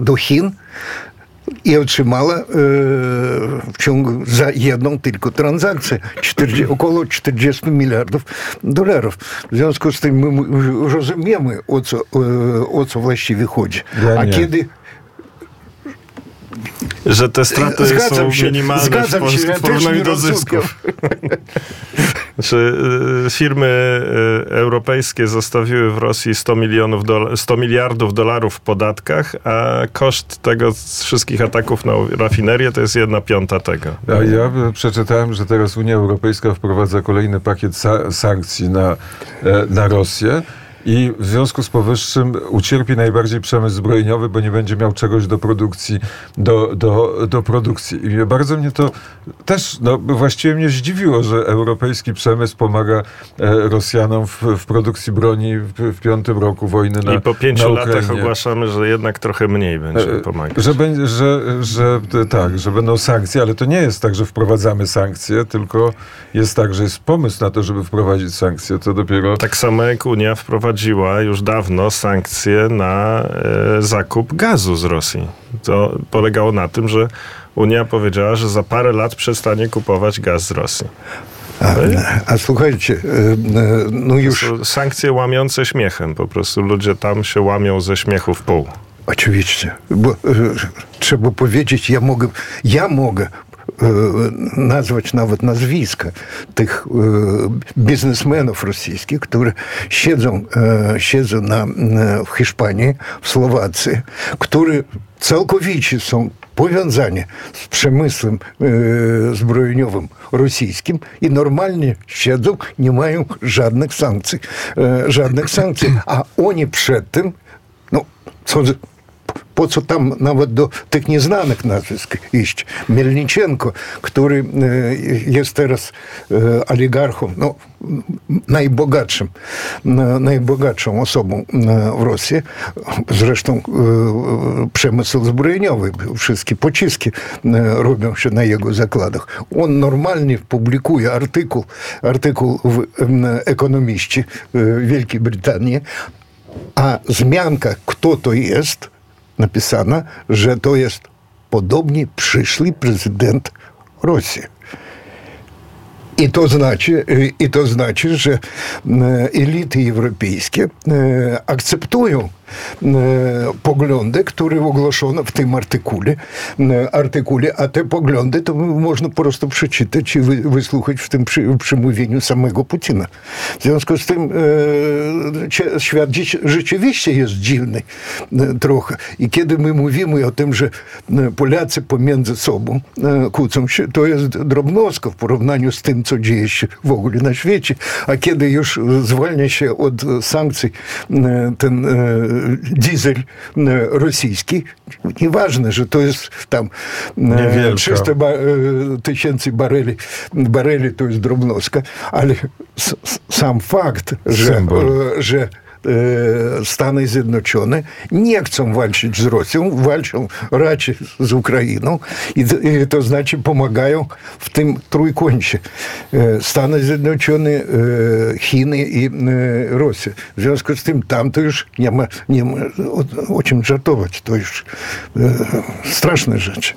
do Chin i otrzymała w ciągu za jedną tylko transakcję około 40 miliardów dolarów. W związku z tym my rozumiemy, o co właściwie chodzi. A kiedy że te straty są minimalne w porównaniu do zysków. Znaczy, firmy europejskie zostawiły w Rosji 100 miliardów dolarów w podatkach, a koszt tego wszystkich ataków na rafinerię to jest 1/5 tego. A ja przeczytałem, że teraz Unia Europejska wprowadza kolejny pakiet sankcji na Rosję. I w związku z powyższym ucierpi najbardziej przemysł zbrojeniowy, bo nie będzie miał czegoś do produkcji, do produkcji. I bardzo mnie to też, właściwie mnie zdziwiło, że europejski przemysł pomaga Rosjanom w produkcji broni w 5. roku wojny na Ukrainie. I po 5 latach ogłaszamy, że jednak trochę mniej będzie pomagać. Że będą sankcje, ale to nie jest tak, że wprowadzamy sankcje, tylko jest tak, że jest pomysł na to, żeby wprowadzić sankcje. To dopiero... Tak samo jak Unia wprowadziła już dawno sankcje na zakup gazu z Rosji. To polegało na tym, że Unia powiedziała, że za parę lat przestanie kupować gaz z Rosji. A słuchajcie, już... Sankcje łamiące śmiechem. Po prostu ludzie tam się łamią ze śmiechu w pół. Oczywiście. Bo trzeba powiedzieć, ja mogę nazwać nawet nazwiska tych biznesmenów rosyjskich, które siedzą w Hiszpanii, w Słowacji, które całkowicie są powiązani z przemysłem zbrojeniowym rosyjskim i normalnie siedzą, nie mają żadnych sankcji. A oni przed tym, po co tam nawet do tych nieznanych nazwisk iść? Mielniczenko, który jest teraz oligarchą, najbogatszą osobą w Rosji. Zresztą przemysł zbrojeniowy, wszystkie pociski robią się na jego zakładach. On normalnie publikuje artykuł w Ekonomiście Wielkiej Brytanii, a wzmianka, kto to jest, napisana, że to jest podobnie przyszły prezydent Rosji. I to znaczy, że elity europejskie akceptują poglądy, które ogłoszono w tym artykule, a te poglądy to można po prostu przeczytać i wysłuchać w tym przemówieniu samego Putina. W związku z tym świat rzeczywiście jest dziwny trochę. I kiedy my mówimy o tym, że Polacy pomiędzy sobą kłócą się, to jest drobnostka w porównaniu z tym, co dzieje się w ogóle na świecie. A kiedy już zwalnia się od sankcji ten diesel rosyjski, nieważne, że to jest tam 300 tysięcy bareli to jest drobnostka, ale sam fakt, że Stany Zjednoczone nie chcą walczyć z Rosją, walczą raczej z Ukrainą i to znaczy pomagają w tym trójkącie. Stany Zjednoczone, Chiny i Rosja. W związku z tym tam to już nie ma o czym żartować. To już straszne rzeczy.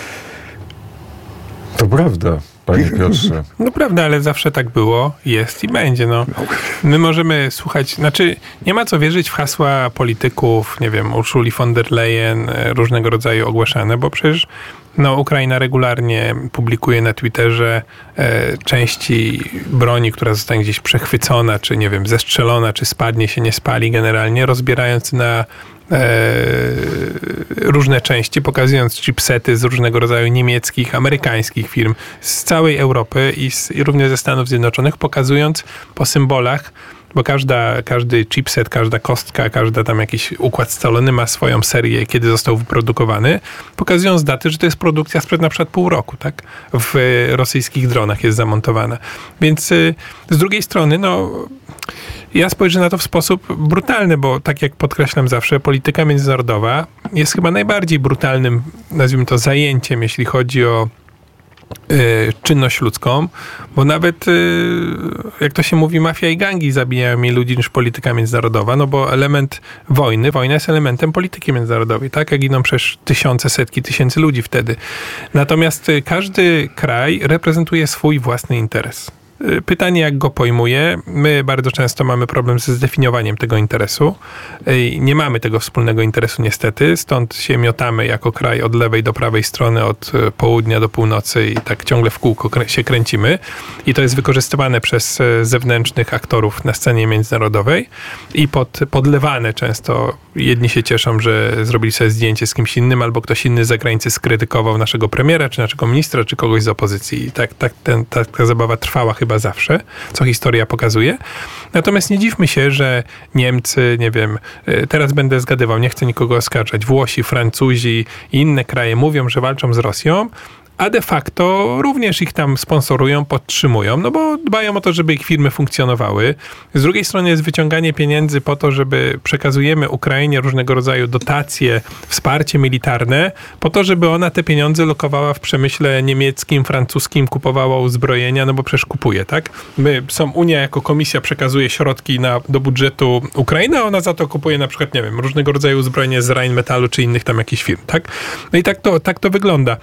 To prawda. Panie Piotrze. No prawda, ale zawsze tak było, jest i będzie. My możemy słuchać, nie ma co wierzyć w hasła polityków, nie wiem, Ursuli von der Leyen, różnego rodzaju ogłaszane, bo przecież Ukraina regularnie publikuje na Twitterze części broni, która zostanie gdzieś przechwycona, czy nie wiem, zestrzelona, czy spadnie się, nie spali generalnie, rozbierając na różne części, pokazując chipsety z różnego rodzaju niemieckich, amerykańskich firm z całej Europy i również ze Stanów Zjednoczonych, pokazując po symbolach, bo każdy chipset, każda kostka, każdy tam jakiś układ scalony ma swoją serię, kiedy został wyprodukowany, pokazując daty, że to jest produkcja sprzed na przykład pół roku, tak? W rosyjskich dronach jest zamontowana. Więc z drugiej strony, ja spojrzę na to w sposób brutalny, bo tak jak podkreślam zawsze, polityka międzynarodowa jest chyba najbardziej brutalnym, nazwijmy to, zajęciem, jeśli chodzi o czynność ludzką, bo nawet, jak to się mówi, mafia i gangi zabijają mniej ludzi niż polityka międzynarodowa, no bo element wojna jest elementem polityki międzynarodowej, tak? Jak giną przecież tysiące, setki tysięcy ludzi wtedy. Natomiast każdy kraj reprezentuje swój własny interes. Pytanie, jak go pojmuje. My bardzo często mamy problem ze zdefiniowaniem tego interesu. Nie mamy tego wspólnego interesu niestety, stąd się miotamy jako kraj od lewej do prawej strony, od południa do północy i tak ciągle w kółko się kręcimy. I to jest wykorzystywane przez zewnętrznych aktorów na scenie międzynarodowej i podlewane często. Jedni się cieszą, że zrobili sobie zdjęcie z kimś innym, albo ktoś inny z zagranicy skrytykował naszego premiera, czy naszego ministra, czy kogoś z opozycji. I ta zabawa trwała chyba zawsze, co historia pokazuje. Natomiast nie dziwmy się, że Niemcy, nie wiem, teraz będę zgadywał, nie chcę nikogo oskarżać, Włosi, Francuzi i inne kraje mówią, że walczą z Rosją, a de facto również ich tam sponsorują, podtrzymują, no bo dbają o to, żeby ich firmy funkcjonowały. Z drugiej strony jest wyciąganie pieniędzy po to, żeby przekazujemy Ukrainie różnego rodzaju dotacje, wsparcie militarne, po to, żeby ona te pieniądze lokowała w przemyśle niemieckim, francuskim, kupowała uzbrojenia, no bo przecież kupuje, tak? Unia jako komisja przekazuje środki do budżetu Ukrainy, a ona za to kupuje na przykład, nie wiem, różnego rodzaju uzbrojenie z Rheinmetallu czy innych tam jakichś firm, tak? No i tak to wygląda.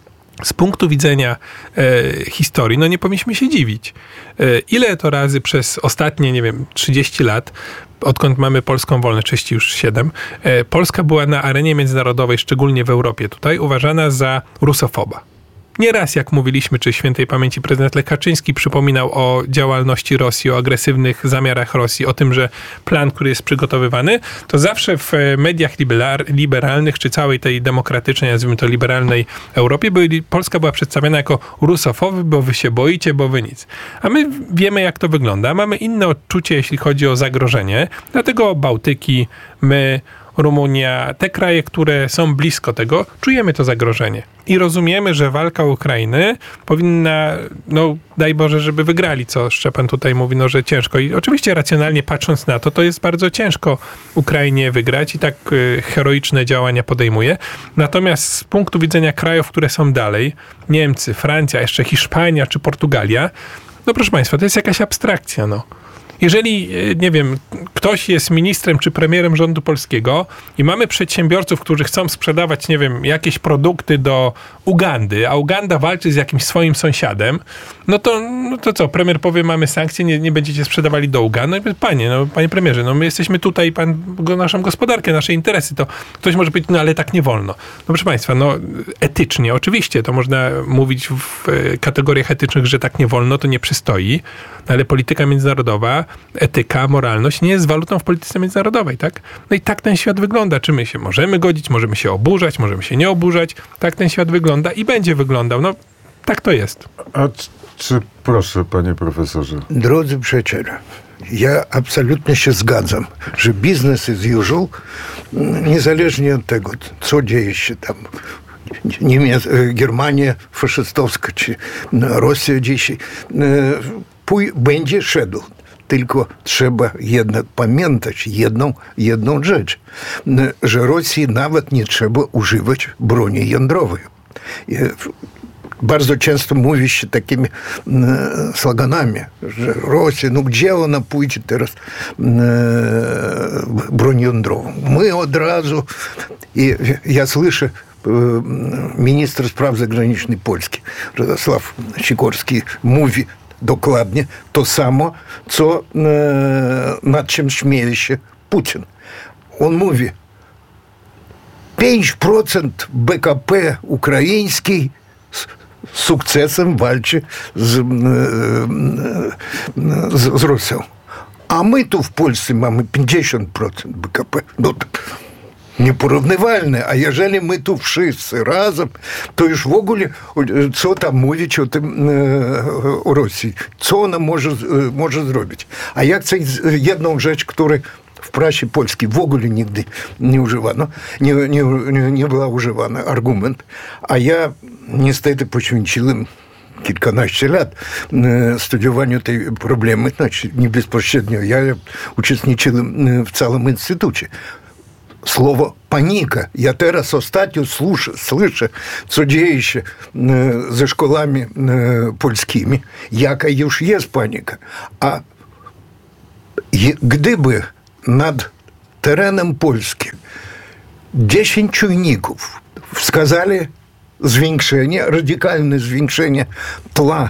Z punktu widzenia historii, no nie powinniśmy się dziwić. Ile to razy przez ostatnie, nie wiem, 30 lat, odkąd mamy polską wolność, 37, Polska była na arenie międzynarodowej, szczególnie w Europie tutaj, uważana za rusofoba. Nieraz, jak mówiliśmy, czy świętej pamięci prezydent Lech Kaczyński przypominał o działalności Rosji, o agresywnych zamiarach Rosji, o tym, że plan, który jest przygotowywany, to zawsze w mediach liberalnych, czy całej tej demokratycznej, nazwijmy to liberalnej Europie, Polska była przedstawiana jako rusofowy, bo wy się boicie, bo wy nic. A my wiemy, jak to wygląda. Mamy inne odczucie, jeśli chodzi o zagrożenie. Dlatego Bałtyki, my, Rumunia, te kraje, które są blisko tego, czujemy to zagrożenie. I rozumiemy, że walka Ukrainy powinna, no daj Boże, żeby wygrali, co Szczepan tutaj mówi, no że ciężko. I oczywiście racjonalnie patrząc na to jest bardzo ciężko Ukrainie wygrać i tak heroiczne działania podejmuje. Natomiast z punktu widzenia krajów, które są dalej, Niemcy, Francja, jeszcze Hiszpania czy Portugalia, no proszę Państwa, to jest jakaś abstrakcja, no. Jeżeli, nie wiem, ktoś jest ministrem czy premierem rządu polskiego i mamy przedsiębiorców, którzy chcą sprzedawać, nie wiem, jakieś produkty do Ugandy, a Uganda walczy z jakimś swoim sąsiadem, no to co, premier powie, mamy sankcje, nie będziecie sprzedawali do Ugandy? No, panie premierze, no my jesteśmy tutaj, naszą gospodarkę, nasze interesy, to ktoś może powiedzieć, no ale tak nie wolno. No proszę Państwa, no etycznie, oczywiście, to można mówić w kategoriach etycznych, że tak nie wolno, to nie przystoi, ale polityka międzynarodowa, etyka, moralność nie jest walutą w polityce międzynarodowej, tak? No i tak ten świat wygląda. Czy my się możemy godzić, możemy się oburzać, możemy się nie oburzać. Tak ten świat wygląda i będzie wyglądał. No, tak to jest. A czy proszę, panie profesorze? Drodzy przyjaciele, ja absolutnie się zgadzam, że business as usual, niezależnie od tego, co dzieje się tam, Germania faszystowska, czy Rosja dzisiaj, będzie szedł. Tylko trzeba jednak pamiętać jedną rzecz, że Rosji nawet nie trzeba używać broni jądrowej. Bardzo często mówi się takimi sloganami, że Rosja, no gdzie ona pójdzie teraz broń jądrową? My od razu, i ja słyszę, minister spraw zagranicznych Polski, Radosław Sikorski, mówi dokładnie to samo, co nad czym śmieje się Putin. On mówi, 5% BKP ukraińskiej z sukcesem walczy z Rosją. A my tu w Polsce mamy 50% BKP. No, nieporównywalne, a jeżeli my tu wszyscy razem, to już w ogóle co tam mówić o tym, o Rosji, co ona może zrobić. A ja chcę jedną rzecz, której w prasie polskiej w ogóle nigdy nie używano, nie była używana, argument, a ja niestety poświęciłem kilkanaście lat studiowaniu tej problemy, znaczy nie bezpośrednio, ja uczestniczyłem w całym instytucie. słowo panika. Ja teraz ostatnio słyszę, co dzieje się ze szkołami polskimi, jaka już jest panika. A gdyby nad terenem Polski 10 czujników wskazali radykalne zwiększenie tła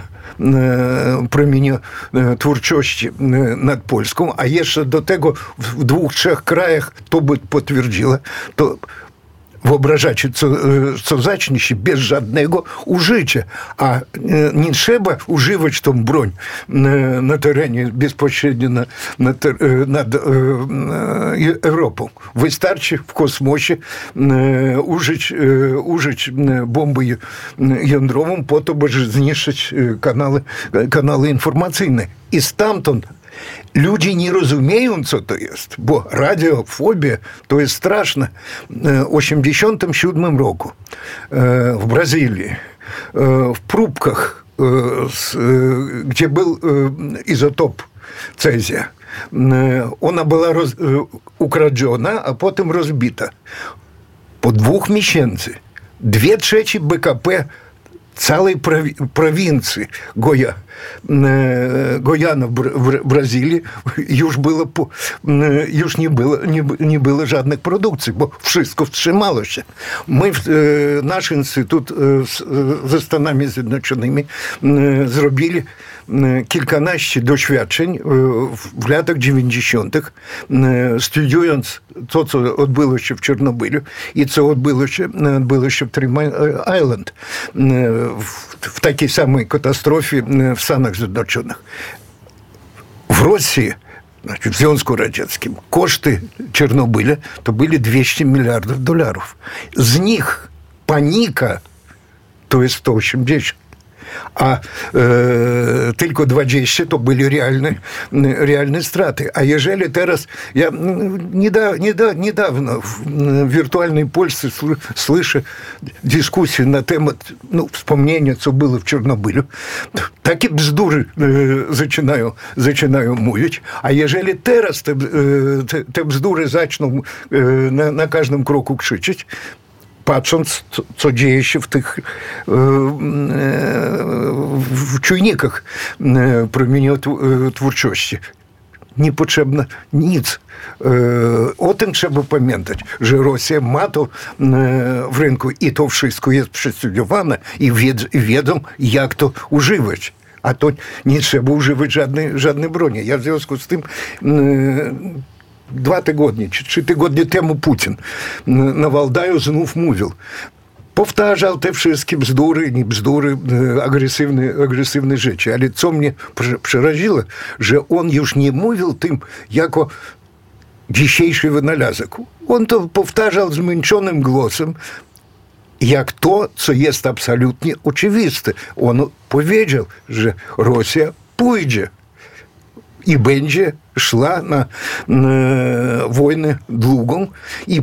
promieniotwórczości nad Polską, a jeszcze do tego w 2-3 krajach to by potwierdziło, to wyobrażacie, co zacznie się bez żadnego użycia. A nie trzeba używać tą broń na terenie bezpośrednio nad Europą. Wystarczy w kosmosie użyć bomby jądrową po to, by zniszczyć kanały informacyjne. I stamtąd ludzie nie rozumieją, co to jest, bo radiofobia to jest straszne. W 1987 roku w Brazylii w próbkach, gdzie był izotop cezja, ona była ukradziona, a potem rozbita. Po 2 miesiącach 2/3 BKP całej prowincji Gojana w Brazylii już nie było żadnych produkcji, bo wszystko wstrzymało się. Nasz instytut ze Stanami Zjednoczonymi zrobili kilkanaście doświadczeń w latach 90., studiując to, co odbyło się w Czarnobylu i co odbyło się w Three Mile Island, w takiej samej katastrofie w Stanach Zjednoczonych. W Rosji, znaczy w Związku Radzieckim, koszty Czarnobyla to byli $200 miliardów. Z nich panika to jest 180. A tylko 20 to byli realne straty. A jeżeli teraz, ja niedawno w wirtualnej Polsce słyszę dyskusję na temat wspomnienia, co było w Czarnobylu, takie bzdury zaczynają mówić, a jeżeli teraz te bzdury zaczną na każdym kroku krzyczeć, patrząc, co dzieje się w tych w czujnikach promieniotwórczości. Nie potrzebne nic. O tym trzeba pamiętać, że Rosja ma to w rynku i to wszystko jest przedstawione i wiedzą, jak to używać. A to nie trzeba używać żadnej broni. Ja w związku z tym 2 tygodnie czy 3 tygodnie temu Putin na Waldaju znów mówił. Powtarzał te wszystkie bzdury, nie bzdury, agresywne rzeczy. Ale co mnie przeraziło, że on już nie mówił tym jako dzisiejszy wynalazek. On to powtarzał zmęczonym głosem, jak to, co jest absolutnie oczywiste. On powiedział, że Rosja pójdzie i będzie szła na wojnę długą i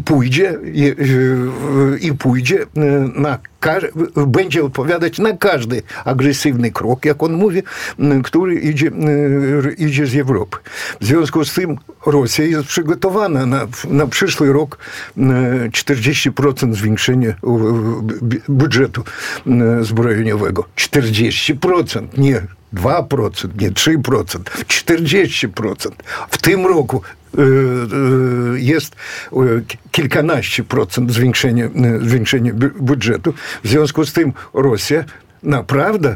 pójdzie będzie odpowiadać na każdy agresywny krok, jak on mówi, który idzie z Europy. W związku z tym Rosja jest przygotowana na przyszły rok 40% zwiększenia budżetu zbrojeniowego. 40%, nie 2%, nie 3%, 40%. W tym roku jest kilkanaście procent zwiększenia budżetu. W związku z tym Rosja naprawdę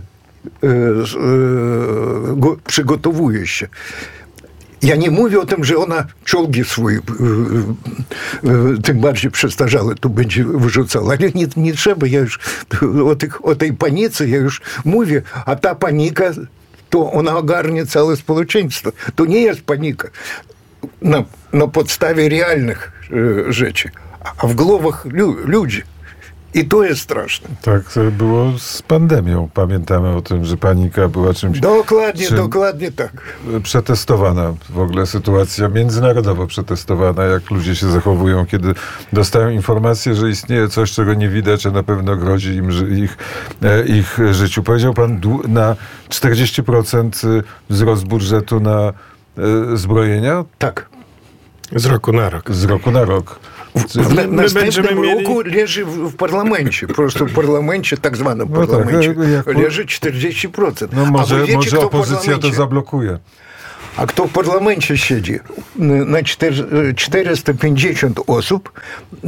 przygotowuje się. Ja nie mówię o tym, że ona czołgi swoje, tym bardziej przestarzałe, to będzie wyrzucała. Ale nie trzeba, ja już o tej panice ja już mówię, a ta panika, to ona ogarnie całe społeczeństwo. To nie jest panika na podstawie realnych rzeczy, a w głowach ludzi. I to jest straszne. Tak było z pandemią. Pamiętamy o tym, że panika była czymś... Dokładnie tak. Przetestowana w ogóle sytuacja, międzynarodowo przetestowana, jak ludzie się zachowują, kiedy dostają informację, że istnieje coś, czego nie widać, a na pewno grozi im ich życiu. Powiedział pan na 40% wzrost budżetu na zbrojenia? Tak. Z roku na rok. Z roku na rok. W następnym roku leży w parlamencie. Prosto w parlamencie, tak zwanym parlamencie, leży 40%. No może opozycja to zablokuje. A kto w parlamencie siedzi? Na 450 osób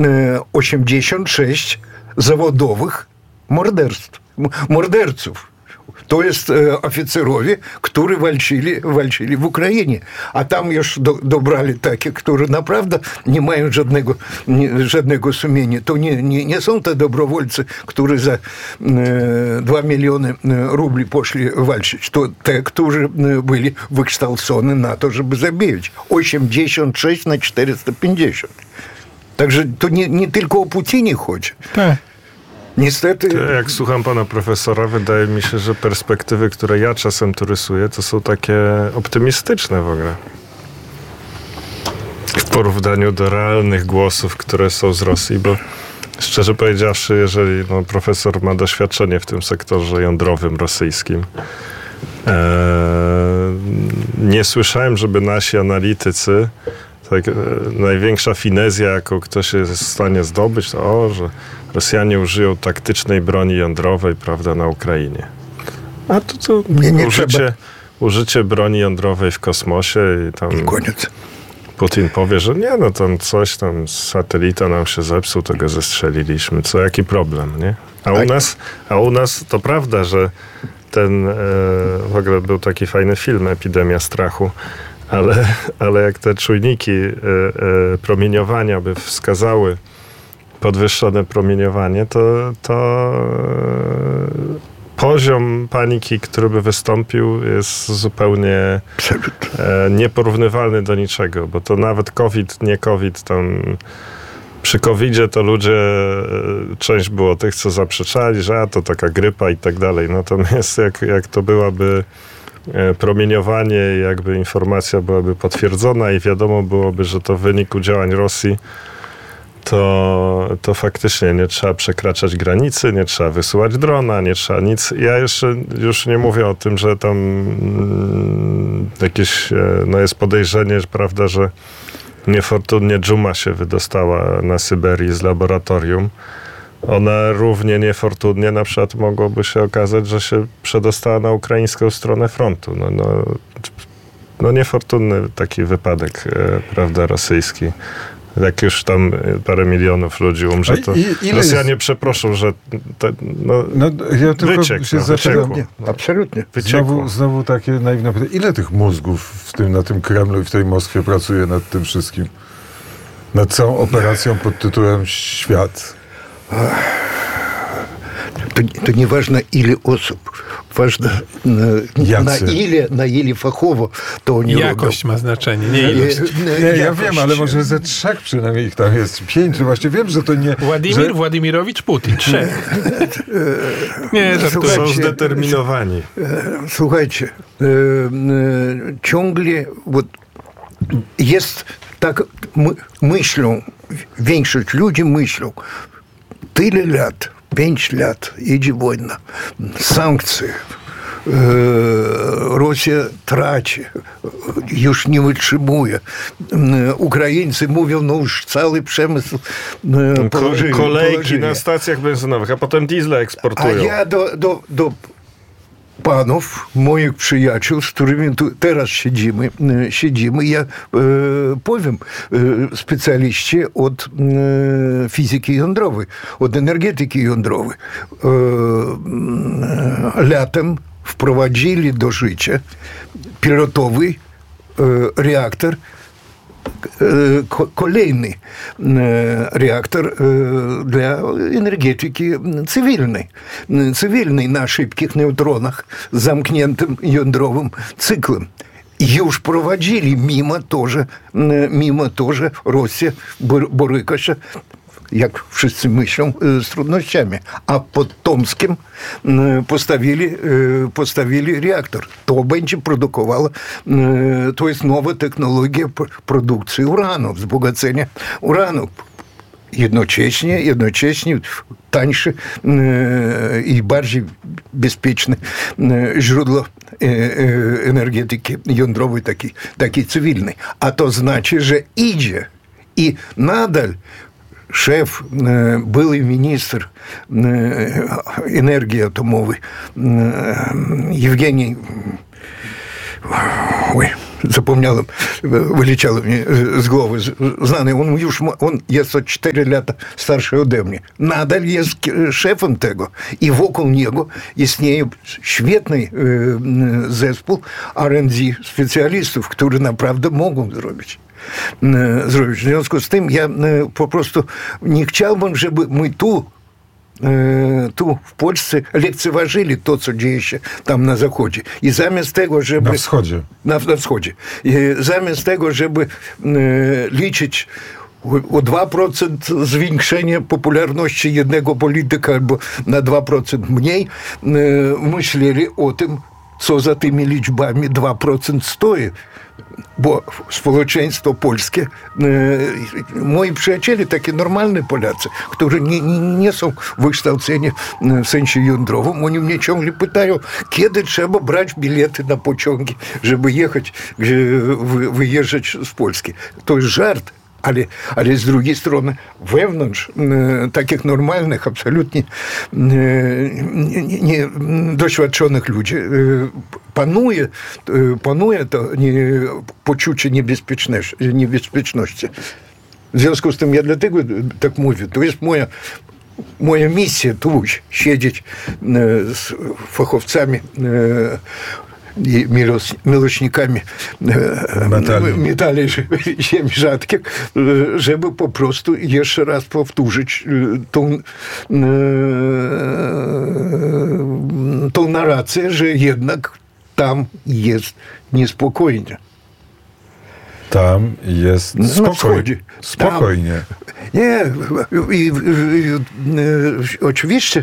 86 zawodowych morderców. To jest oficerowie, którzy walczyli w Ukrainie. A tam już dobrali takie, które naprawdę nie mają żadnego sumienia. To nie są te dobrowolcy, którzy za 2 miliony rubli poszli walczyć. To te, którzy byli wykształceni na to, żeby zabijać. 86 na 450. Także to nie tylko o Putinie chodzi. Tak. Niestety... Jak słucham pana profesora, wydaje mi się, że perspektywy, które ja czasem tu rysuję, to są takie optymistyczne w ogóle. W porównaniu do realnych głosów, które są z Rosji, bo szczerze powiedziawszy, jeżeli profesor ma doświadczenie w tym sektorze jądrowym rosyjskim, nie słyszałem, żeby nasi analitycy, tak, największa finezja, jaką ktoś jest w stanie zdobyć, to że Rosjanie użyją taktycznej broni jądrowej, prawda, na Ukrainie. A to użycie broni jądrowej w kosmosie i tam... I koniec. Putin powie, że tam coś tam z satelita nam się zepsuł, to go zestrzeliliśmy. Jaki problem, nie? A u nas to prawda, że w ogóle był taki fajny film, Epidemia strachu, ale jak te czujniki promieniowania by wskazały podwyższone promieniowanie, to poziom paniki, który by wystąpił, jest zupełnie nieporównywalny do niczego, bo to nawet COVID, nie COVID, tam przy COVID-zie to ludzie, część było tych, co zaprzeczali, że to taka grypa i tak dalej. Natomiast jak to byłaby promieniowanie, jakby informacja byłaby potwierdzona i wiadomo byłoby, że to w wyniku działań Rosji, to faktycznie nie trzeba przekraczać granicy, nie trzeba wysyłać drona, nie trzeba nic. Ja już nie mówię o tym, że tam jakieś jest podejrzenie, prawda, że niefortunnie dżuma się wydostała na Syberii z laboratorium. Ona równie niefortunnie na przykład mogłoby się okazać, że się przedostała na ukraińską stronę frontu. Niefortunny taki wypadek, prawda, rosyjski. Jak już tam parę milionów ludzi umrze, to Rosjanie przeproszą, że ja tylko się zaczynam. Absolutnie. Znowu takie naiwne pytanie. Ile tych mózgów na tym Kremlu i w tej Moskwie pracuje nad tym wszystkim? Nad całą operacją pod tytułem Świat? To nieważne ile osób, ważne na ile fachowo to oni jakość robią. Ma znaczenie, nie ilość. Ja wiem, ale może ze 3 przynajmniej ich tam jest, 5, właśnie wiem, że to nie... Władimirowicz Putin, 3. Nie, to są zdeterminowani. Słuchajcie, ciągle jest tak, myślą, większość ludzi myślą, tyle lat, 5 lat idzie wojna, sankcje, Rosja traci, już nie wytrzymuje. Ukraińcy mówią, już cały przemysł położyli. Kolejki na stacjach benzynowych, a potem diesle eksportują. A ja do panów, moich przyjaciół, z którymi tu teraz siedzimy, ja powiem, specjaliści od fizyki jądrowej, od energetyki jądrowej. Latem wprowadzili do życia pilotowy reaktor, kolejny reaktor dla energetyki cywilnej na szybkich neutronach z zamkniętym jądrowym cyklem. Już prowadzili, mimo to, że Rosja boryka się, jak wszyscy myślą, z trudnościami. A pod Tomskiem postawili reaktor. To będzie produkowało, to jest nowa technologia produkcji uranu, wzbogacenia uranu. Jednocześnie tańsze i bardziej bezpieczne źródło energetyki jądrowej, takiej cywilnej. A to znaczy, że idzie i nadal szef, były minister energii atomowej Евгений... Zapomniałem, wyleciało mnie z głowy, znany, on jest o 4 lata starszy ode mnie. Nadal jest szefem tego. I wokół niego istnieje świetny zespół R&D specjalistów, którzy naprawdę mogą zrobić. W związku z tym ja po prostu nie chciałbym, żeby my tu w Polsce lekceważyli to, co dzieje się tam na Zachodzie. I zamiast tego, żeby... Na wschodzie. I zamiast tego, żeby liczyć o 2% zwiększenie popularności jednego polityka albo na 2% mniej, myśleli o tym, co za tymi liczbami 2% stoi. Bo społeczeństwo polskie, moi przyjaciele, takie normalne Polacy, którzy nie są wykształceni w sensie jądrowym, oni mnie ciągle pytają, kiedy trzeba brać bilety na pociągi, żeby jechać, wyjeżdżać z Polski. To jest żart. Ale z drugiej strony wewnątrz takich normalnych, absolutnie niedoświadczonych ludzi panuje to poczucie niebezpieczności. W związku z tym ja dlatego tak mówię, to jest moja misja tu siedzieć z fachowcami i miłośnikami metali ziem rzadkich, żeby po prostu jeszcze raz powtórzyć tą narrację, że jednak tam jest niespokojnie. Tam jest spokojnie. Nie, oczywiście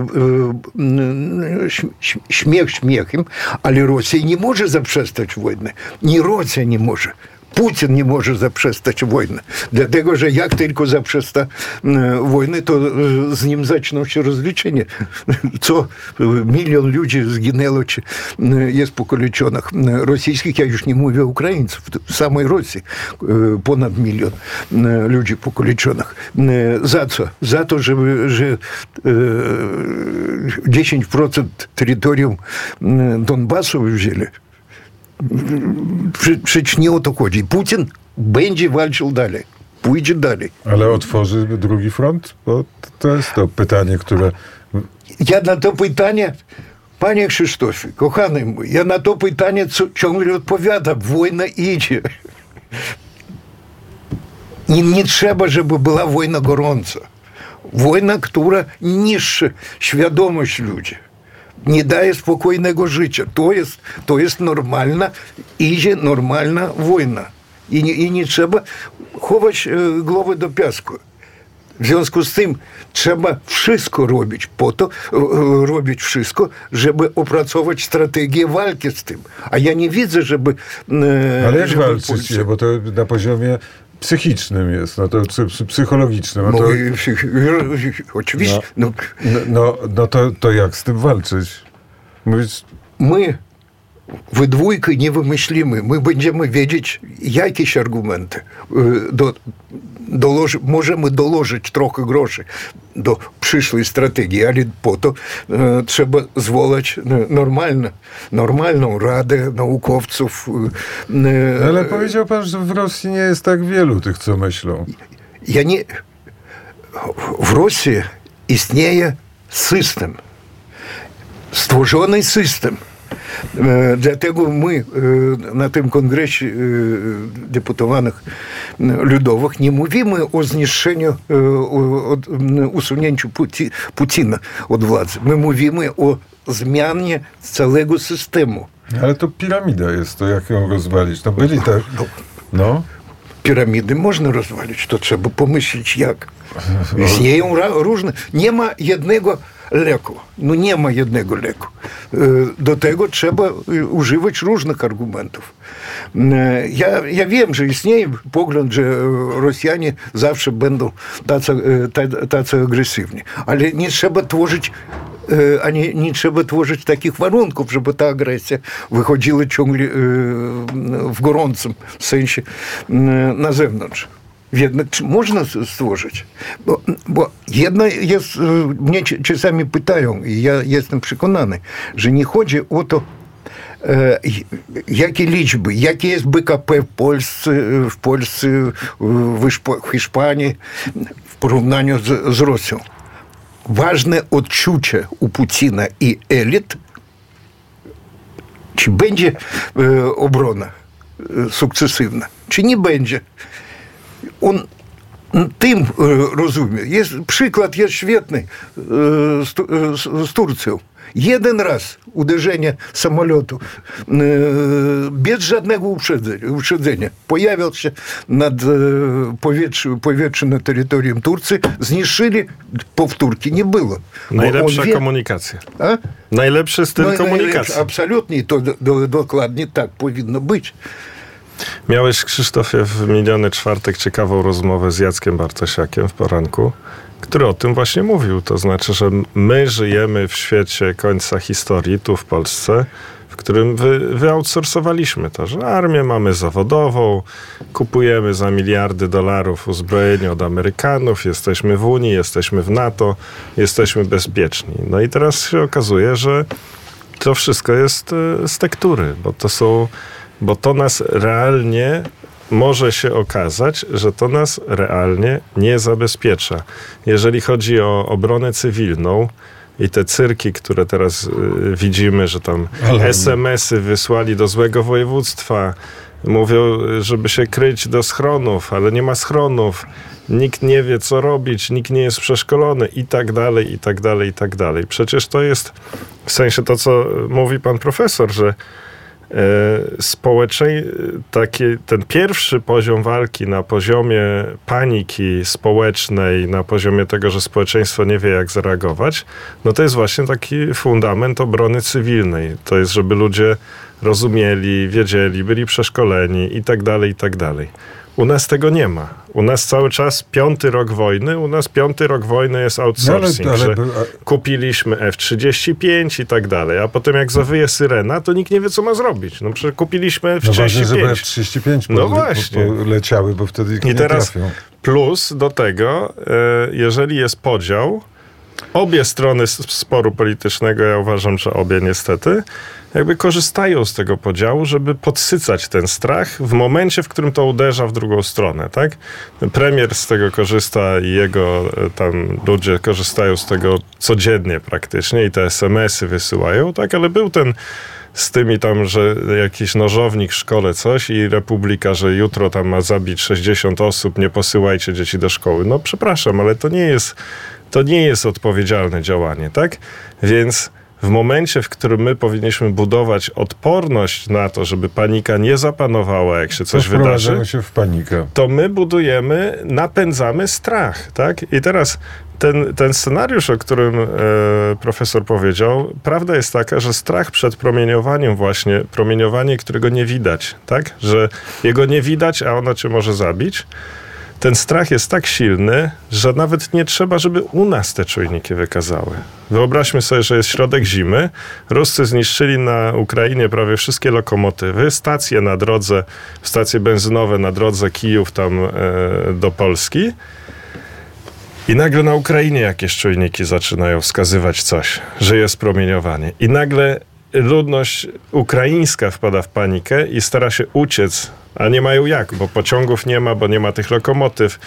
śmiech śmiechem, ale Rosja nie może zaprzestać wojny. Nie Rosja nie może. Putin nie może zaprzestać wojny. Dlatego, że jak tylko zaprzesta wojny, to z nim zaczną się rozliczenia. Co 1 milion ludzi zginęło, czy jest pokoleczonych rosyjskich, ja już nie mówię Ukraińców, w samej Rosji ponad 1 milion ludzi pokoleczonych. Za co? Za to, że 10% terytorium Donbasu wzięli. Przecież nie o to chodzi. Putin będzie walczył dalej. Pójdzie dalej. Ale otworzy drugi front? Bo to jest to pytanie, które... Ja na to pytanie, panie Krzysztofie, kochany mój, ja na to pytanie ciągle odpowiadam. Wojna idzie. Nie trzeba, żeby była wojna gorąca. Wojna, która niszczy świadomość ludzi. Nie daje spokojnego życia. To jest normalna, idzie normalna wojna. I nie trzeba chować głowy do piasku. W związku z tym trzeba wszystko robić żeby opracować strategię walki z tym. A ja nie widzę, żeby... Ale jak walczyć, bo to na poziomie psychicznym jest, no to psychologicznym. No to, oczywiście. To jak z tym walczyć? My we dwójkę nie wymyślimy. My będziemy wiedzieć jakieś argumenty. Możemy dołożyć trochę groszy do przyszłej strategii, ale po to trzeba zwołać normalną radę naukowców. Ale powiedział pan, że w Rosji nie jest tak wielu tych, co myślą. W Rosji istnieje system. Stworzony system. Dlatego my na tym kongresie deputowanych ludowych nie mówimy o zniszczeniu, o usunięciu Putina od władzy. My mówimy o zmianie całego systemu. Ale to piramida jest, to jak ją rozwalić? To byli tak... No. Piramidy można rozwalić, to trzeba pomyśleć jak. Istnieją różne... Nie ma jednego leku. Nie ma jednego leku. Do tego trzeba używać różnych argumentów. Ja wiem, że istnieje pogląd, że Rosjanie zawsze będą tacy agresywni. Ale nie trzeba tworzyć takich warunków, żeby ta agresja wychodziła ciągle w gorącym sensie na zewnątrz. Czy można stworzyć? Bo jedno jest, mnie czasami pytają, i ja jestem przekonany, że nie chodzi o to, jakie liczby, jakie jest BKP w Polsce, w Hiszpanii w porównaniu z Rosją. Ważne odczucie u Putina i elit, czy będzie obrona sukcesywna, czy nie będzie. On tym rozumie. Przykład jest świetny z Turcją. Jeden raz uderzenie samolotu bez żadnego uprzedzenia pojawił się nad powietrze na terytorium Turcji, zniszczyli, powtórki nie było. Najlepsza komunikacja. A? Najlepszy styl komunikacji. Absolutnie, i to dokładnie tak powinno być. Miałeś, Krzysztofie, w miniony czwartek ciekawą rozmowę z Jackiem Bartosiakiem w poranku, który o tym właśnie mówił. To znaczy, że my żyjemy w świecie końca historii, tu w Polsce, w którym wyoutsourcowaliśmy to, że armię mamy zawodową, kupujemy za miliardy dolarów uzbrojenie od Amerykanów, jesteśmy w Unii, jesteśmy w NATO, jesteśmy bezpieczni. No i teraz się okazuje, że to wszystko jest z tektury, bo to nas realnie może się okazać, że to nas realnie nie zabezpiecza. Jeżeli chodzi o obronę cywilną i te cyrki, które teraz widzimy, że tam SMS-y wysłali do złego województwa, mówią, żeby się kryć do schronów, ale nie ma schronów, nikt nie wie, co robić, nikt nie jest przeszkolony i tak dalej, i tak dalej, i tak dalej. Przecież to jest w sensie to, co mówi pan profesor, że ten pierwszy poziom walki na poziomie paniki społecznej, na poziomie tego, że społeczeństwo nie wie, jak zareagować, no to jest właśnie taki fundament obrony cywilnej. To jest, żeby ludzie rozumieli, wiedzieli, byli przeszkoleni i tak dalej, i tak dalej. U nas tego nie ma. U nas cały czas 5. rok wojny, jest outsourcing, że kupiliśmy F-35 i tak dalej, a potem jak zawyje syrena, to nikt nie wie, co ma zrobić. No przecież kupiliśmy F-35. No ważne, żeby F-35 leciały, bo wtedy ich nie trafią. Plus do tego, jeżeli jest podział, obie strony sporu politycznego, ja uważam, że obie niestety, jakby korzystają z tego podziału, żeby podsycać ten strach w momencie, w którym to uderza w drugą stronę, tak? Premier z tego korzysta i jego tam ludzie korzystają z tego codziennie praktycznie i te SMS-y wysyłają, tak? Ale był ten z tymi tam, że jakiś nożownik w szkole coś i Republika, że jutro tam ma zabić 60 osób, nie posyłajcie dzieci do szkoły. No przepraszam, ale to nie jest odpowiedzialne działanie, tak? Więc w momencie, w którym my powinniśmy budować odporność na to, żeby panika nie zapanowała, jak się coś wydarzy, się w panikę. To my napędzamy strach, tak? I teraz ten scenariusz, o którym profesor powiedział, prawda jest taka, że strach przed promieniowaniem właśnie, promieniowanie, którego nie widać, tak? Że jego nie widać, a ono cię może zabić. Ten strach jest tak silny, że nawet nie trzeba, żeby u nas te czujniki wykazały. Wyobraźmy sobie, że jest środek zimy. Ruscy zniszczyli na Ukrainie prawie wszystkie lokomotywy, stacje benzynowe na drodze Kijów tam do Polski. I nagle na Ukrainie jakieś czujniki zaczynają wskazywać coś, że jest promieniowanie. I nagle ludność ukraińska wpada w panikę i stara się uciec, a nie mają jak, bo pociągów nie ma, bo nie ma tych lokomotyw,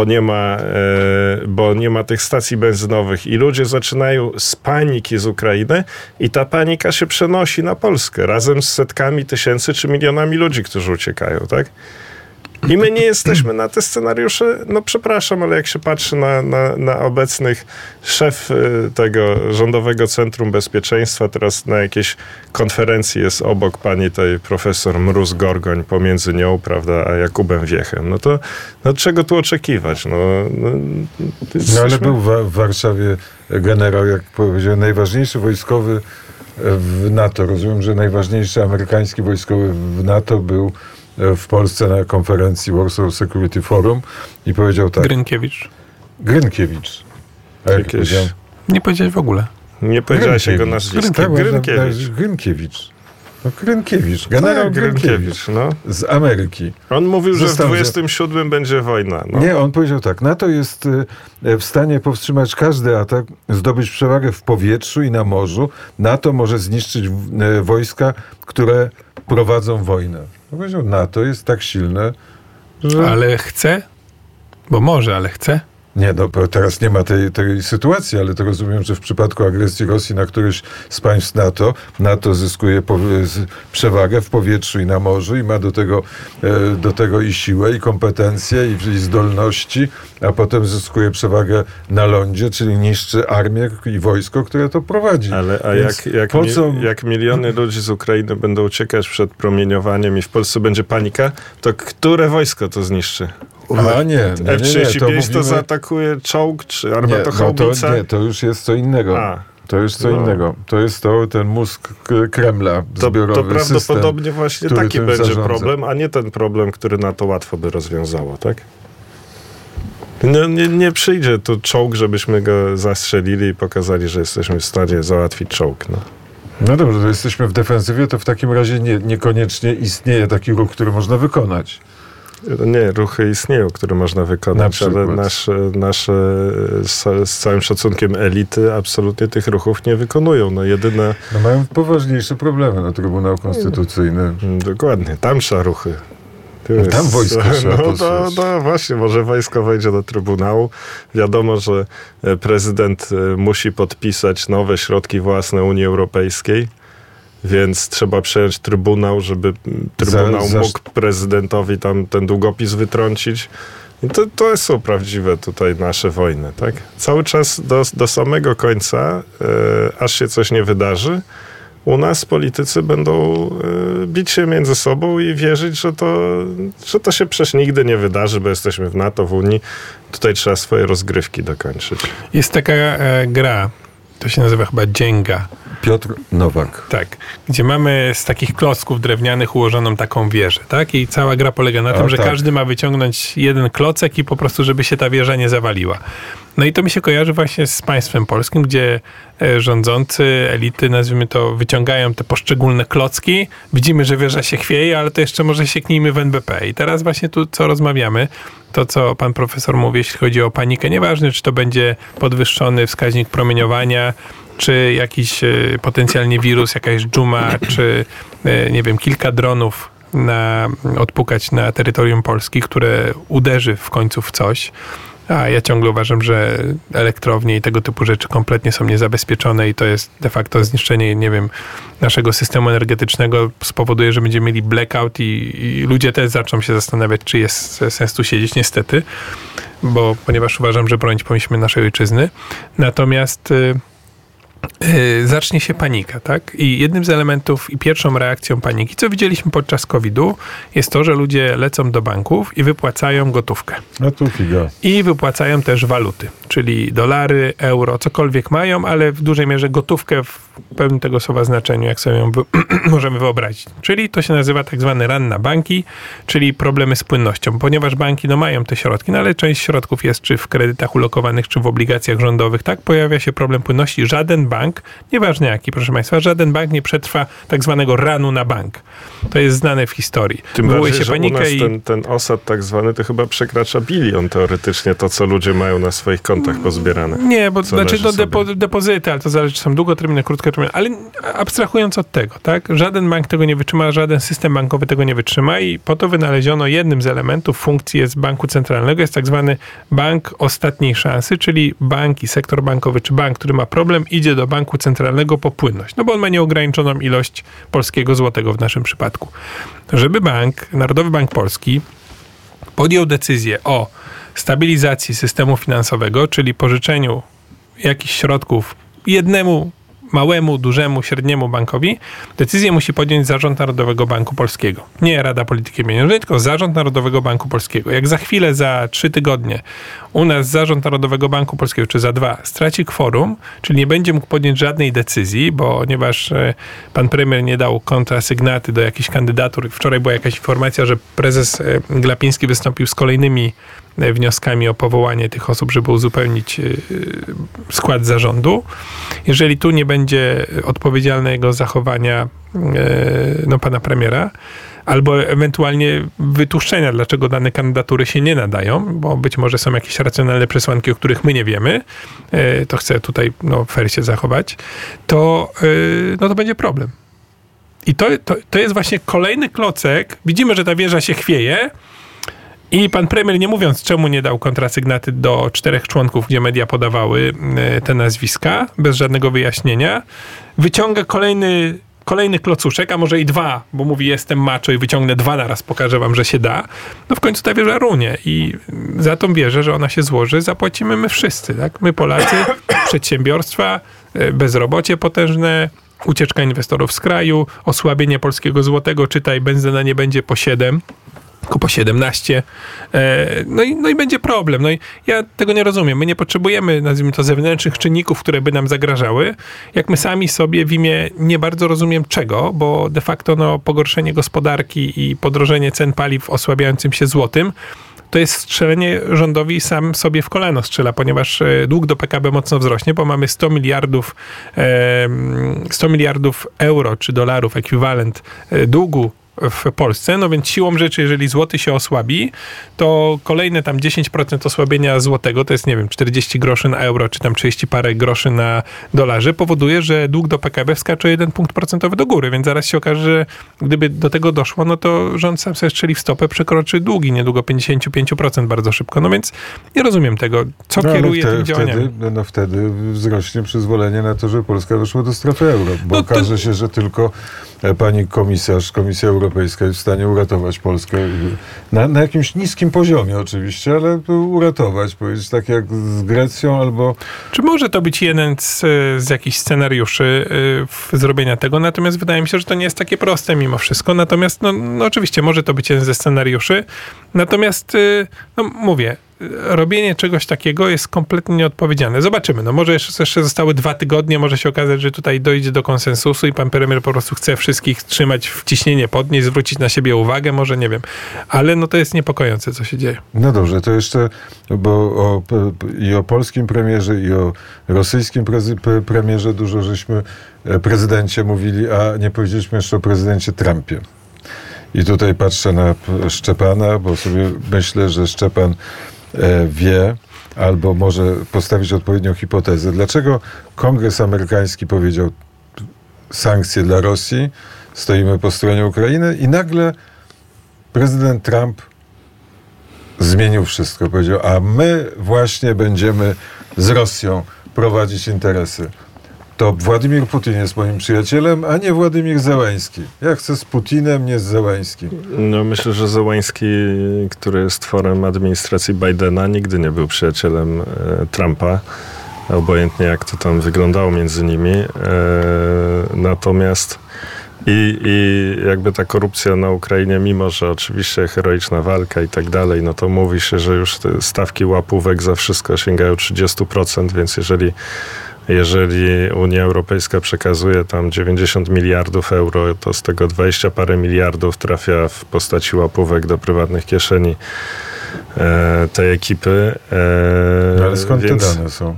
bo nie ma tych stacji benzynowych i ludzie zaczynają z paniki z Ukrainy i ta panika się przenosi na Polskę razem z setkami tysięcy czy milionami ludzi, którzy uciekają, tak? I my nie jesteśmy na te scenariusze, no przepraszam, ale jak się patrzy na obecnych szef tego Rządowego Centrum Bezpieczeństwa, teraz na jakiejś konferencji jest obok pani tej profesor Mróz-Gorgoń pomiędzy nią, prawda, a Jakubem Wiechem. No to czego tu oczekiwać? Ale był w Warszawie generał, jak powiedział, najważniejszy wojskowy w NATO. Rozumiem, że najważniejszy amerykański wojskowy w NATO był w Polsce na konferencji Warsaw Security Forum i powiedział tak. Grynkiewicz. A jak powiedziałem? Nie powiedziałeś w ogóle. Nie powiedziałeś jego nazwiska. Grynkiewicz. No Grynkiewicz, generał Grynkiewicz z Ameryki. On mówił, że w 27 będzie wojna. No. Nie, on powiedział tak, NATO jest w stanie powstrzymać każdy atak, zdobyć przewagę w powietrzu i na morzu. NATO może zniszczyć wojska, które prowadzą wojnę. Powiedział, NATO jest tak silne, że... Ale chce? Bo może, ale chce? Nie, no teraz nie ma tej sytuacji, ale to rozumiem, że w przypadku agresji Rosji na któreś z państw NATO zyskuje przewagę w powietrzu i na morzu i ma do tego i siłę, i kompetencje, i zdolności, a potem zyskuje przewagę na lądzie, czyli niszczy armię i wojsko, które to prowadzi. Jak miliony ludzi z Ukrainy będą uciekać przed promieniowaniem i w Polsce będzie panika, to które wojsko to zniszczy? F-35 to zaatakuje czołg, czy armatochaubica? To już jest co innego. To już co innego. To jest ten mózg Kremla zbiorowy. To prawdopodobnie system, właśnie taki będzie problem, a nie ten problem, który na to łatwo by rozwiązało, tak? Nie przyjdzie tu czołg, żebyśmy go zastrzelili i pokazali, że jesteśmy w stanie załatwić czołg. No dobrze, to jesteśmy w defensywie, to w takim razie niekoniecznie istnieje taki ruch, który można wykonać. Nie, ruchy istnieją, które można wykonać, ale nasze z całym szacunkiem elity absolutnie tych ruchów nie wykonują. Mają poważniejsze problemy na Trybunał Konstytucyjny. Dokładnie, tam trzeba ruchy. Tam wojsko trzeba posłać. No właśnie, może wojsko wejdzie do Trybunału. Wiadomo, że prezydent musi podpisać nowe środki własne Unii Europejskiej. Więc trzeba przejąć Trybunał, żeby Trybunał mógł prezydentowi tam ten długopis wytrącić. I to są prawdziwe tutaj nasze wojny, tak? Cały czas do samego końca, aż się coś nie wydarzy, u nas politycy będą bić się między sobą i wierzyć, że to się przecież nigdy nie wydarzy, bo jesteśmy w NATO, w Unii. Tutaj trzeba swoje rozgrywki dokończyć. Jest taka gra, to się nazywa chyba Jenga. Piotr Nowak. Tak, gdzie mamy z takich klocków drewnianych ułożoną taką wieżę, tak? I cała gra polega na tym, że każdy ma wyciągnąć jeden klocek i po prostu, żeby się ta wieża nie zawaliła. No i to mi się kojarzy właśnie z państwem polskim, gdzie rządzący, elity, nazwijmy to, wyciągają te poszczególne klocki. Widzimy, że wieża się chwieje, ale to jeszcze może sieknijmy w NBP. I teraz właśnie tu, co rozmawiamy, to, co pan profesor mówi, jeśli chodzi o panikę, nieważne, czy to będzie podwyższony wskaźnik promieniowania, czy jakiś potencjalnie wirus, jakaś dżuma, czy nie wiem, kilka dronów odpukać na terytorium Polski, które uderzy w końcu w coś. A ja ciągle uważam, że elektrownie i tego typu rzeczy kompletnie są niezabezpieczone i to jest de facto zniszczenie, nie wiem, naszego systemu energetycznego. Spowoduje, że będziemy mieli blackout i ludzie też zaczną się zastanawiać, czy jest sens tu siedzieć, niestety, ponieważ uważam, że bronić powinniśmy naszej ojczyzny. Natomiast zacznie się panika, tak? I jednym z elementów i pierwszą reakcją paniki, co widzieliśmy podczas COVID-u, jest to, że ludzie lecą do banków i wypłacają gotówkę. No to figa. I wypłacają też waluty, czyli dolary, euro, cokolwiek mają, ale w dużej mierze gotówkę w pełnym tego słowa znaczeniu, jak sobie ją możemy wyobrazić. Czyli to się nazywa tak zwany run na banki, czyli problemy z płynnością, ponieważ banki mają te środki, ale część środków jest czy w kredytach ulokowanych, czy w obligacjach rządowych, tak? Pojawia się problem płynności. Żaden bank, nieważne jaki, proszę państwa, żaden bank nie przetrwa tak zwanego runu na bank. To jest znane w historii. Tym bardziej, że u nas ten osad tak zwany to chyba przekracza bilion teoretycznie, to co ludzie mają na swoich kontach pozbierane. Nie, bo znaczy depozyty, ale to zależy, czy są długoterminowe, krótkoterminowe, ale abstrahując od tego, tak? Żaden bank tego nie wytrzyma, żaden system bankowy tego nie wytrzyma i po to wynaleziono jednym z elementów funkcji jest banku centralnego, jest tak zwany bank ostatniej szansy, czyli bank i sektor bankowy, czy bank, który ma problem, idzie do banku centralnego po płynność, bo on ma nieograniczoną ilość polskiego złotego w naszym przypadku. Żeby Narodowy Bank Polski podjął decyzję o stabilizacji systemu finansowego, czyli pożyczeniu jakichś środków jednemu małemu, dużemu, średniemu bankowi, decyzję musi podjąć Zarząd Narodowego Banku Polskiego. Nie Rada Polityki Pieniężnej, tylko Zarząd Narodowego Banku Polskiego. Jak za chwilę, za 3 tygodnie u nas Zarząd Narodowego Banku Polskiego, czy za 2, straci kworum, czyli nie będzie mógł podjąć żadnej decyzji, ponieważ pan premier nie dał kontrasygnaty do jakichś kandydatur. Wczoraj była jakaś informacja, że prezes Glapiński wystąpił z kolejnymi wnioskami o powołanie tych osób, żeby uzupełnić skład zarządu. Jeżeli tu nie będzie odpowiedzialnego zachowania pana premiera, albo ewentualnie wytłuszczenia, dlaczego dane kandydatury się nie nadają, bo być może są jakieś racjonalne przesłanki, o których my nie wiemy, to chcę tutaj fair się zachować, to będzie problem. I to jest właśnie kolejny klocek. Widzimy, że ta wieża się chwieje i pan premier, nie mówiąc czemu nie dał kontrasygnaty do 4 członków, gdzie media podawały te nazwiska, bez żadnego wyjaśnienia, wyciąga kolejny klocuszek, a może i 2, bo mówi jestem macho i wyciągnę 2 naraz, pokażę wam, że się da. W końcu ta wieża runie i za tą wieżę, że ona się złoży, zapłacimy my wszyscy, tak? My Polacy, przedsiębiorstwa, bezrobocie potężne, ucieczka inwestorów z kraju, osłabienie polskiego złotego, czytaj, benzyna nie będzie po 7, tylko po 17. No i będzie problem. No i ja tego nie rozumiem. My nie potrzebujemy, nazwijmy to, zewnętrznych czynników, które by nam zagrażały. Jak my sami sobie w imię nie bardzo rozumiem czego, bo de facto pogorszenie gospodarki i podrożenie cen paliw osłabiającym się złotym, to jest strzelenie rządowi sam sobie w kolano strzela, ponieważ dług do PKB mocno wzrośnie, bo mamy 100 miliardów euro czy dolarów, ekwiwalent długu w Polsce, więc siłą rzeczy, jeżeli złoty się osłabi, to kolejne tam 10% osłabienia złotego, to jest, nie wiem, 40 groszy na euro, czy tam 30 parę groszy na dolarze, powoduje, że dług do PKB wskacze 1 punkt procentowy do góry, więc zaraz się okaże, że gdyby do tego doszło, to rząd sam sobie strzeli w stopę, przekroczy długi niedługo 55% bardzo szybko. Więc nie rozumiem tego, co kieruje tym działaniami. Wtedy wzrośnie przyzwolenie na to, że Polska weszła do strefy euro, bo okaże się, że tylko pani komisarz, Komisja Europejska jest w stanie uratować Polskę na jakimś niskim poziomie oczywiście, ale uratować, powiedzieć tak jak z Grecją albo... Czy może to być jeden z jakichś scenariuszy zrobienia tego, natomiast wydaje mi się, że to nie jest takie proste mimo wszystko, natomiast oczywiście może to być jeden ze scenariuszy, natomiast mówię, robienie czegoś takiego jest kompletnie nieodpowiedzialne. Zobaczymy. Może jeszcze zostały 2 tygodnie, może się okazać, że tutaj dojdzie do konsensusu i pan premier po prostu chce wszystkich trzymać w ciśnienie podnieść, zwrócić na siebie uwagę, może nie wiem. Ale to jest niepokojące, co się dzieje. No dobrze, to jeszcze, bo i o polskim premierze, i o rosyjskim premierze dużo żeśmy prezydencie mówili, a nie powiedzieliśmy jeszcze o prezydencie Trumpie. I tutaj patrzę na Szczepana, bo sobie myślę, że Szczepan wie, albo może postawić odpowiednią hipotezę. Dlaczego Kongres amerykański powiedział sankcje dla Rosji, stoimy po stronie Ukrainy i nagle prezydent Trump zmienił wszystko. Powiedział, a my właśnie będziemy z Rosją prowadzić interesy. To Władimir Putin jest moim przyjacielem, a nie Władimir Zełenski. Ja chcę z Putinem, nie z Zełenskim. Myślę, że Zełenski, który jest tworem administracji Bidena, nigdy nie był przyjacielem Trumpa. Obojętnie jak to tam wyglądało między nimi. Natomiast i jakby ta korupcja na Ukrainie, mimo że oczywiście heroiczna walka i tak dalej, to mówi się, że już te stawki łapówek za wszystko sięgają 30%, więc jeżeli Unia Europejska przekazuje tam 90 miliardów euro, to z tego 20 parę miliardów trafia w postaci łapówek do prywatnych kieszeni tej ekipy. Ale skąd te dane są?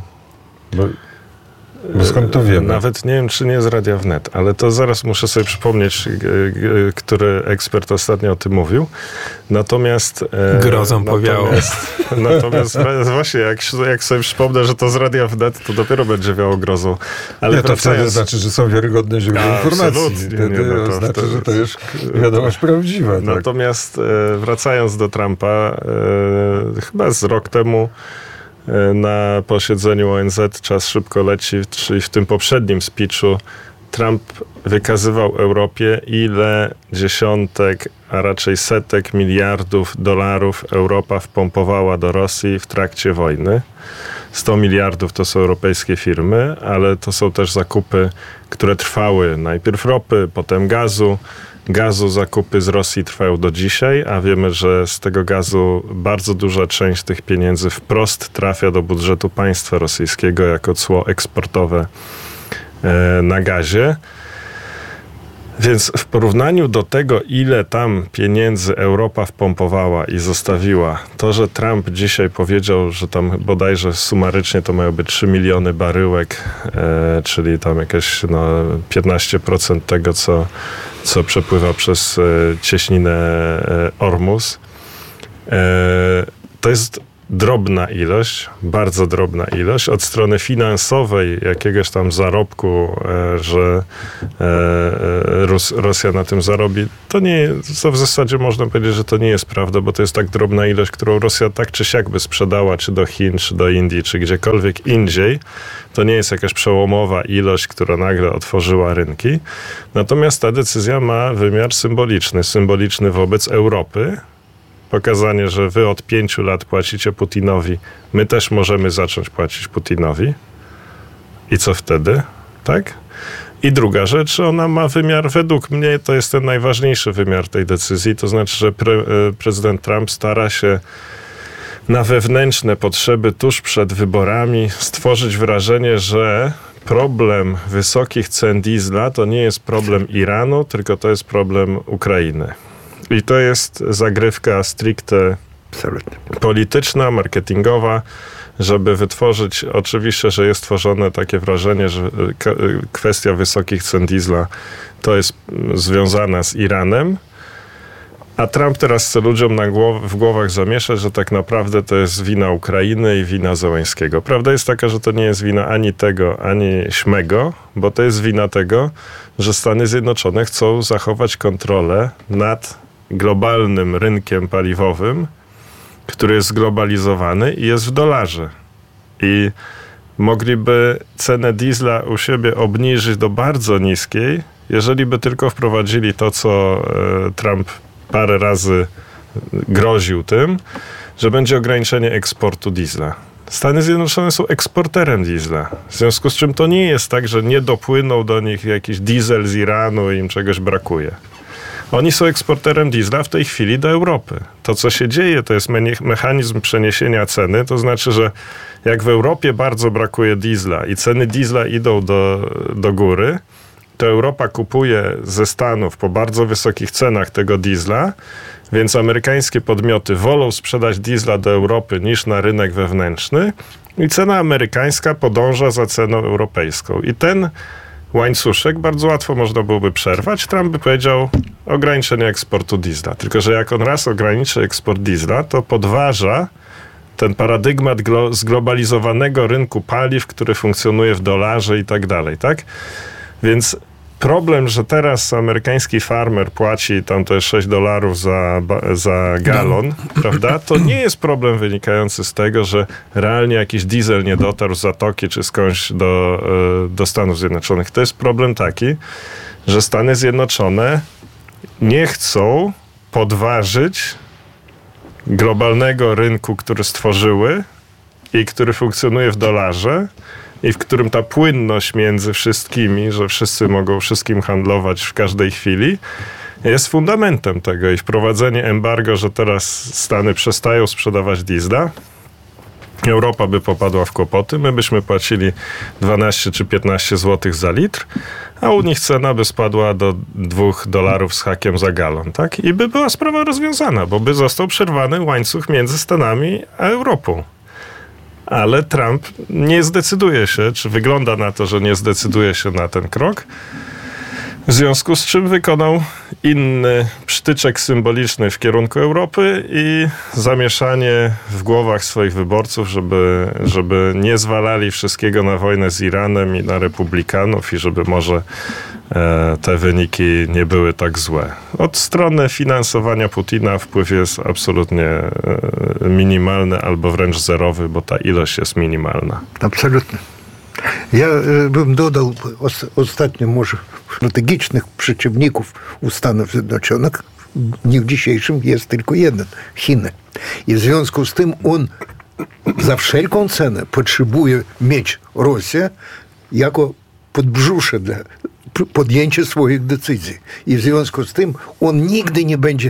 Bo skąd to wiemy? Nawet nie wiem, czy nie z Radia Wnet, ale to zaraz muszę sobie przypomnieć, który ekspert ostatnio o tym mówił. Natomiast... Grozą powiało. Natomiast właśnie, jak sobie przypomnę, że to z Radia Wnet, to dopiero będzie wiało grozą. Ale to wtedy znaczy, że są wiarygodne źródła informacji. Wtedy znaczy, że to jest wiadomość prawdziwa. Tak? Natomiast wracając do Trumpa, chyba z rok temu na posiedzeniu ONZ czas szybko leci, czyli w tym poprzednim speechu Trump wykazywał Europie, ile dziesiątek, a raczej setek miliardów dolarów Europa wpompowała do Rosji w trakcie wojny. 100 miliardów to są europejskie firmy, ale to są też zakupy, które trwały najpierw ropy, potem gazu. Zakupy z Rosji trwają do dzisiaj, a wiemy, że z tego gazu bardzo duża część tych pieniędzy wprost trafia do budżetu państwa rosyjskiego jako cło eksportowe na gazie. Więc w porównaniu do tego, ile tam pieniędzy Europa wpompowała i zostawiła, to, że Trump dzisiaj powiedział, że tam bodajże sumarycznie to mają być 3 miliony baryłek, czyli tam jakieś 15% tego, co przepływa przez cieśninę Ormus, to jest drobna ilość, bardzo drobna ilość. Od strony finansowej jakiegoś tam zarobku, że Rosja na tym zarobi, to w zasadzie można powiedzieć, że to nie jest prawda, bo to jest tak drobna ilość, którą Rosja tak czy siak by sprzedała, czy do Chin, czy do Indii, czy gdziekolwiek indziej. To nie jest jakaś przełomowa ilość, która nagle otworzyła rynki. Natomiast ta decyzja ma wymiar symboliczny wobec Europy. Pokazanie, że wy od 5 lat płacicie Putinowi, my też możemy zacząć płacić Putinowi. I co wtedy? Tak? I druga rzecz, ona ma wymiar, według mnie to jest ten najważniejszy wymiar tej decyzji, to znaczy, że prezydent Trump stara się na wewnętrzne potrzeby tuż przed wyborami stworzyć wrażenie, że problem wysokich cen diesla to nie jest problem Iranu, tylko to jest problem Ukrainy. I to jest zagrywka stricte polityczna, marketingowa, żeby wytworzyć, oczywiście, że jest tworzone takie wrażenie, że kwestia wysokich cen diesla to jest związana z Iranem, a Trump teraz chce ludziom w głowach zamieszać, że tak naprawdę to jest wina Ukrainy i wina Zełenskiego. Prawda jest taka, że to nie jest wina ani tego, ani śmego, bo to jest wina tego, że Stany Zjednoczone chcą zachować kontrolę nad globalnym rynkiem paliwowym, który jest zglobalizowany i jest w dolarze. I mogliby cenę diesla u siebie obniżyć do bardzo niskiej, jeżeli by tylko wprowadzili to, co Trump parę razy groził tym, że będzie ograniczenie eksportu diesla. Stany Zjednoczone są eksporterem diesla. W związku z czym to nie jest tak, że nie dopłynął do nich jakiś diesel z Iranu i im czegoś brakuje. Oni są eksporterem diesla w tej chwili do Europy. To, co się dzieje, to jest mechanizm przeniesienia ceny. To znaczy, że jak w Europie bardzo brakuje diesla i ceny diesla idą do góry, to Europa kupuje ze Stanów po bardzo wysokich cenach tego diesla, więc amerykańskie podmioty wolą sprzedać diesla do Europy niż na rynek wewnętrzny i cena amerykańska podąża za ceną europejską. I ten łańcuszek bardzo łatwo można byłoby przerwać. Trump by powiedział ograniczenie eksportu diesla. Tylko że jak on raz ograniczy eksport diesla, to podważa ten paradygmat zglobalizowanego rynku paliw, który funkcjonuje w dolarze i tak dalej, tak? Więc problem, że teraz amerykański farmer płaci tam to jest $6 za galon, prawda? To nie jest problem wynikający z tego, że realnie jakiś diesel nie dotarł z Zatoki czy skądś do Stanów Zjednoczonych. To jest problem taki, że Stany Zjednoczone nie chcą podważyć globalnego rynku, który stworzyły i który funkcjonuje w dolarze, i w którym ta płynność między wszystkimi, że wszyscy mogą wszystkim handlować w każdej chwili, jest fundamentem tego. I wprowadzenie embargo, że teraz Stany przestają sprzedawać diesla, Europa by popadła w kłopoty, my byśmy płacili 12 czy 15 zł za litr, a u nich cena by spadła do $2 z hakiem za galon, tak? I by była sprawa rozwiązana, bo by został przerwany łańcuch między Stanami a Europą. Ale Trump nie zdecyduje się, czy wygląda na to, że nie zdecyduje się na ten krok, w związku z czym wykonał inny przytyczek symboliczny w kierunku Europy i zamieszanie w głowach swoich wyborców, żeby nie zwalali wszystkiego na wojnę z Iranem i na republikanów i żeby może te wyniki nie były tak złe. Od strony finansowania Putina wpływ jest absolutnie minimalny albo wręcz zerowy, bo ta ilość jest minimalna. Absolutnie. Ja bym dodał ostatnio może strategicznych przeciwników u Stanów Zjednoczonych. W dniu dzisiejszym jest tylko jeden – Chiny. I w związku z tym on za wszelką cenę potrzebuje mieć Rosję jako podbrzusze dla podjęcia swoich decyzji. I w związku z tym on nigdy nie będzie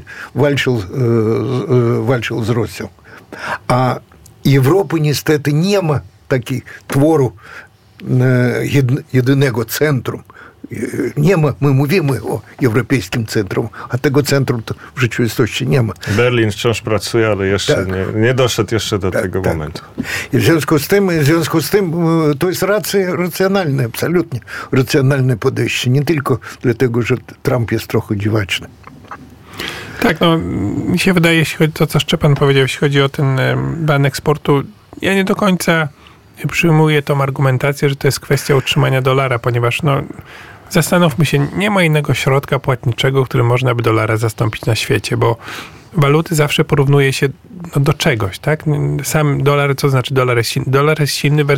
walczył z Rosją. A Europy niestety nie ma takiego tworu jedynego centrum Nie ma, my mówimy o Europejskim Centrum, a tego centrum to w rzeczywistości nie ma. Berlin wciąż pracuje, ale jeszcze nie doszedł jeszcze do tego momentu. I w związku z tym to jest racjonalne, absolutnie racjonalne podejście. Nie tylko dlatego, że Trump jest trochę dziwaczny. Tak, mi się wydaje, jeśli chodzi o to, co Szczepan powiedział, jeśli chodzi o ten ban eksportu, ja nie do końca przyjmuję tą argumentację, że to jest kwestia utrzymania dolara, ponieważ zastanówmy się, nie ma innego środka płatniczego, który można by dolara zastąpić na świecie, bo waluty zawsze porównuje się do czegoś, tak? Sam dolar, co znaczy dolar jest silny versus